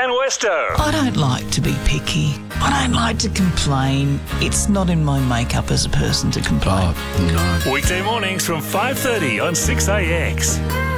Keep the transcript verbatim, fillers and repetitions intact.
and Westo. I don't like to be picky. I don't like to complain. It's not in my makeup as a person to complain. Oh, no. Weekday mornings from five thirty on six A X.